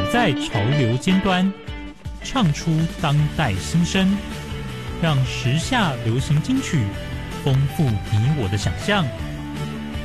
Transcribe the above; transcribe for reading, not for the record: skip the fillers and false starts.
在潮流尖端，唱出当代心声，让时下流行金曲丰富你我的想象。